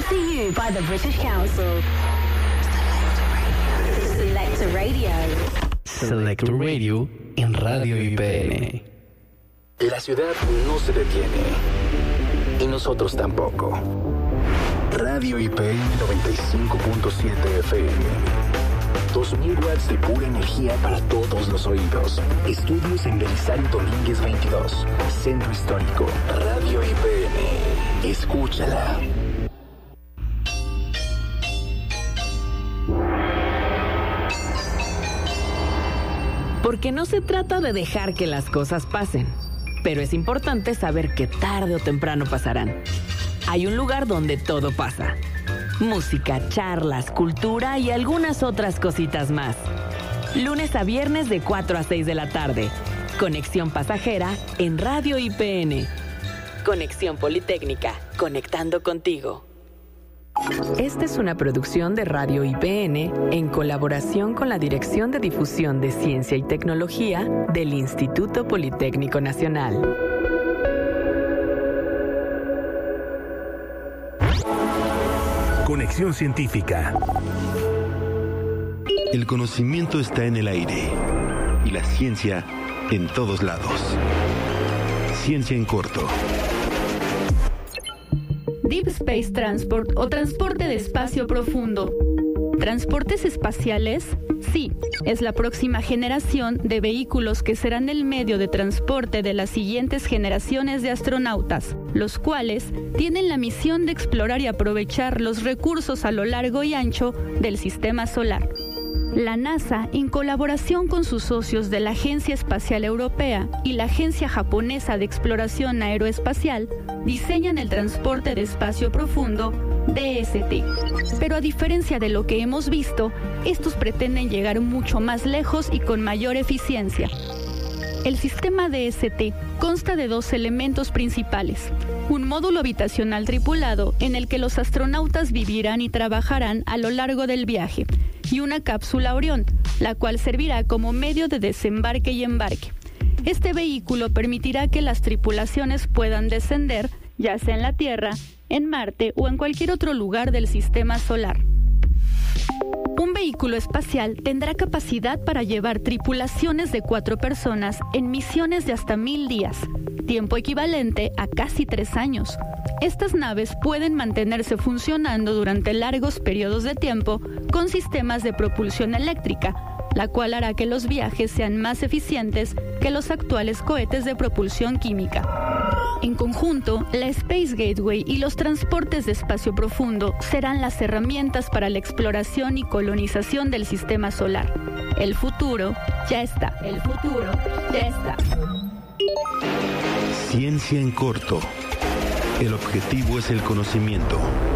Brought to you by the British Council. Selector Radio. Selector Radio en Radio IPN. La ciudad no se detiene. Y nosotros tampoco. Radio IPN 95.7 FM. 2000 watts de pura energía para todos los oídos. Estudios en Belisario Domínguez 22. Centro Histórico. Radio IPN. Escúchala. Porque no se trata de dejar que las cosas pasen, pero es importante saber que tarde o temprano pasarán. Hay un lugar donde todo pasa. Música, charlas, cultura y algunas otras cositas más. Lunes a viernes de 4 a 6 de la tarde. Conexión pasajera en Radio IPN. Conexión Politécnica, conectando contigo. Esta es una producción de Radio IPN en colaboración con la Dirección de Difusión de Ciencia y Tecnología del Instituto Politécnico Nacional. Conexión científica. El conocimiento está en el aire y la ciencia en todos lados. Ciencia en corto. Deep Space Transport o transporte de espacio profundo. ¿Transportes espaciales? Sí, es la próxima generación de vehículos que serán el medio de transporte de las siguientes generaciones de astronautas, los cuales tienen la misión de explorar y aprovechar los recursos a lo largo y ancho del sistema solar. La NASA, en colaboración con sus socios de la Agencia Espacial Europea y la Agencia Japonesa de Exploración Aeroespacial, diseñan el transporte de espacio profundo, DST. Pero a diferencia de lo que hemos visto, estos pretenden llegar mucho más lejos y con mayor eficiencia. El sistema DST consta de 2 elementos principales: un módulo habitacional tripulado en el que los astronautas vivirán y trabajarán a lo largo del viaje, y una cápsula Orión, la cual servirá como medio de desembarque y embarque. Este vehículo permitirá que las tripulaciones puedan descender, ya sea en la Tierra, en Marte o en cualquier otro lugar del sistema solar. Un vehículo espacial tendrá capacidad para llevar tripulaciones de 4 personas en misiones de hasta 1000 días, tiempo equivalente a casi 3 años. Estas naves pueden mantenerse funcionando durante largos periodos de tiempo con sistemas de propulsión eléctrica, la cual hará que los viajes sean más eficientes que los actuales cohetes de propulsión química. En conjunto, la Space Gateway y los transportes de espacio profundo serán las herramientas para la exploración y colonización del sistema solar. El futuro ya está. El futuro ya está. Ciencia en corto. El objetivo es el conocimiento.